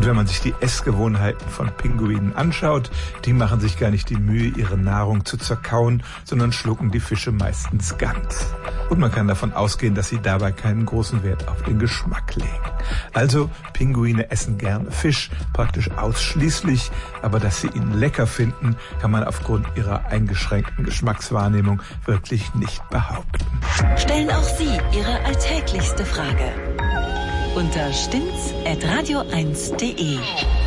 Und wenn man sich die Essgewohnheiten von Pinguinen anschaut, die machen sich gar nicht die Mühe, ihre Nahrung zu zerkauen, sondern schlucken die Fische meistens ganz. Und man kann davon ausgehen, dass sie dabei keinen großen Wert auf den Geschmack legen. Also, Pinguine essen gerne Fisch, praktisch ausschließlich, aber dass sie ihn lecker finden, kann man aufgrund ihrer eingeschränkten Geschmackswahrnehmung wirklich nicht behaupten. Stellen auch Sie Ihre alltäglichste Frage unter stimmt's@radio1.de.